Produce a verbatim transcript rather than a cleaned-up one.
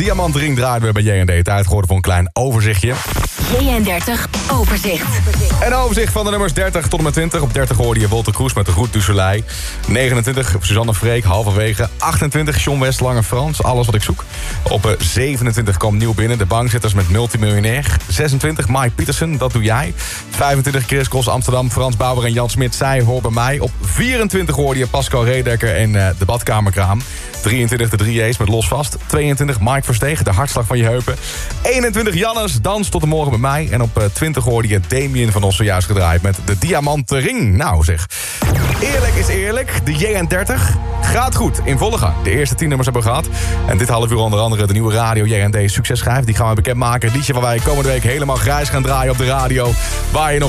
Diamantring draaien we bij J en D. Tijd geworden voor een klein overzichtje. J en dertig overzicht. Een overzicht van de nummers dertig tot en met twintig. Op dertig hoorde je Wolter Kroes met de Route du Soleil. negenentwintig Suzanne Freek, halverwege. achtentwintig John West, Lange Frans, alles wat ik zoek. Op zevenentwintig kwam nieuw binnen, de bankzitters met Multimiljonair. zesentwintig Mike Pietersen, Dat Doe Jij. vijfentwintig Chris Cross, Amsterdam, Frans Bauer en Jan Smit, Zij Hoor Bij Mij. Op vierentwintig hoorde je Pascal Redeker en uh, de Badkamerkraam. drieëntwintig de drie J's met Los Vast. tweeëntwintig Mike Verstegen, De Hartslag van Je Heupen. eenentwintig Jannes, Dans tot de Morgen Bij Mij. En op uh, twintig hoorde je Damien van ons zojuist gedraaid met de Diamantenring. Nou zeg, eerlijk is eerlijk, de J en dertig gaat goed, in volle gang. De eerste tien nummers hebben we gehad. En dit half uur onder andere de nieuwe radio J en D successchijf. Die gaan we bekendmaken. Het liedje waar wij komende week helemaal grijs gaan draaien op de radio. Waar je nog